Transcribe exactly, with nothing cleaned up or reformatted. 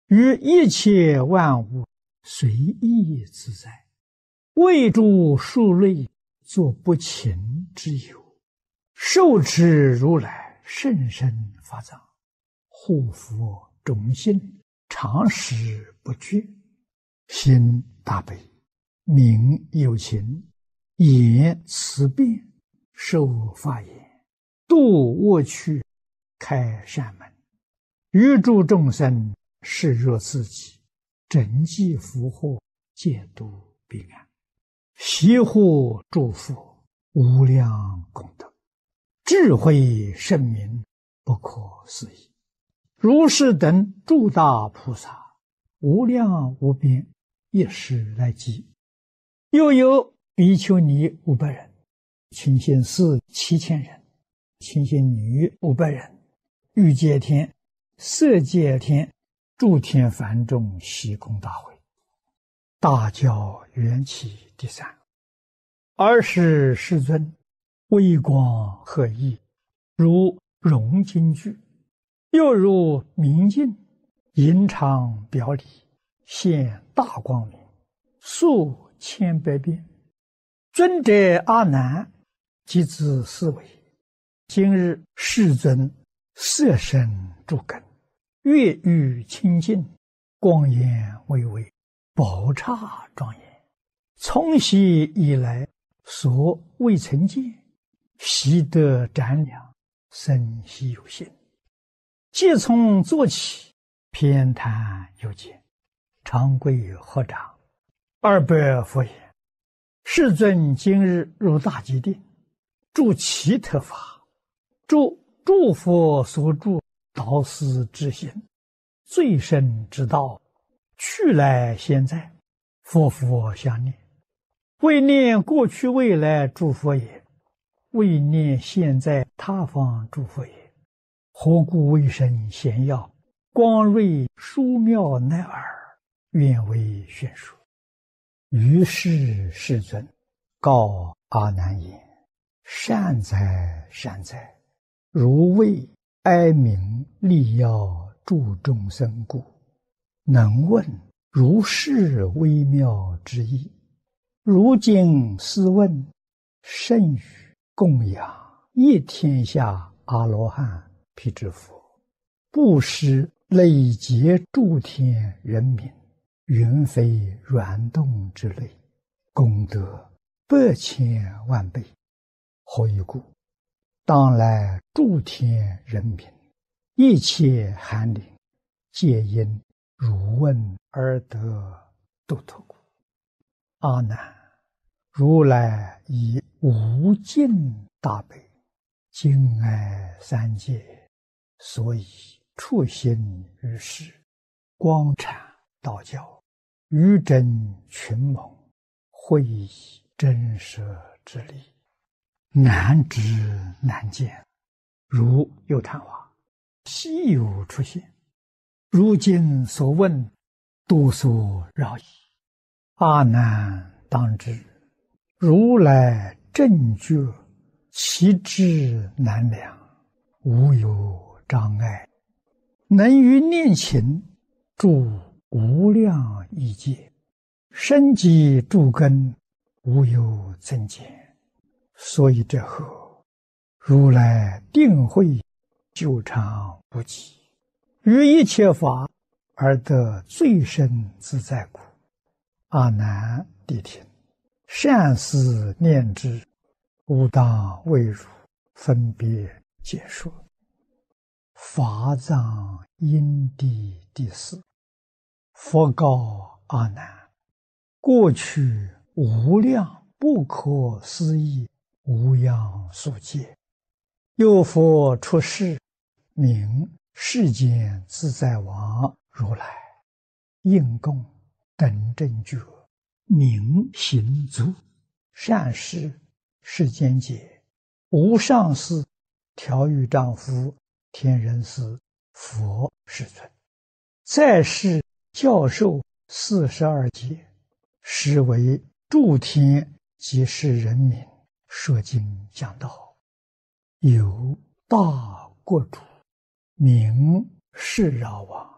于一切万物随意自在，为诸数类作不勤之有，受持如来甚深法藏，护佛众信，常时不绝，心大悲，名有情，言慈辩，受法言，度恶趣，开善门，于诸众生视若自己，整济福祸，戒度彼岸，悉护诸佛，无量功德，智慧圣明，不可思议。如是等诸大菩萨，无量无边，一时来集。又有比丘尼五百人，清心寺七千人，清心女五百人，欲界天、色界天、诸天梵众悉供大会。大教缘起第三。尔时世尊微光和熠，如融金具，又如明镜，银常表里，现大光明，数千百变。尊者阿难即自思维：今日世尊色身诸根，月欲清净，光颜巍巍，宝刹庄严，从昔以来所未曾见，习得瞻量，生希有心。即从坐起，偏袒有见，长跪合掌，二百佛言：世尊今日入大吉定，住奇特法，住诸佛所住导师之心，最深之道，去来现在，佛佛相念，为念过去未来诸佛也，为念现在他方诸佛也。何故为身显耀，光瑞殊妙乃尔，愿为宣说。于是世尊告阿难言：善哉善哉，如为哀鸣利要助众生故，能问如是微妙之意。如今斯问，甚于供养一天下阿罗汉辟支佛，布施累劫诸天人民，云非软动之类，功德百千万倍。何以故？当来诸天人民，一切寒灵，皆因汝问而得度脱故。阿难，如来以无尽大悲，敬爱三界，所以处心于世，光阐道教，于真群蒙，会以真实之理，难知难见，如有昙花，稀有出现。如今所问，多所扰矣。阿难当知，如来正觉，其智难量，无有障碍，能于念勤住无量亿界，深积诸根，无有增减。所以这后，如来定慧久长不极，于一切法而得最深自在故。阿难谛听，善思念之，吾当为汝分别解说。法藏因地第四。佛告阿难：过去无量不可思议无量数劫，有佛出世，名世间自在王如来，应供等正觉，名行足，善事世间解，无上士、调御丈夫、天人师、佛世尊，在世教授四十二劫，实为诸天及世人民说经讲道。有大国主，名释饶王，